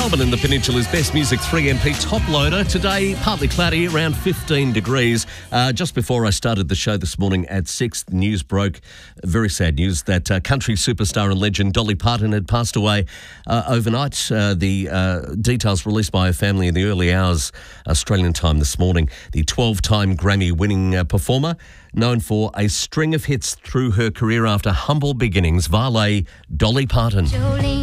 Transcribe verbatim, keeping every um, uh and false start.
Melbourne and the Peninsula's best music three M P top loader. Today, partly cloudy, around fifteen degrees. Uh, just before I started the show this morning at six, the news broke, very sad news, that uh, country superstar and legend Dolly Parton had passed away uh, overnight. Uh, the uh, details released by her family in the early hours Australian time this morning. The twelve-time Grammy-winning uh, performer, known for a string of hits through her career after humble beginnings, Valet Dolly Parton. Jolene.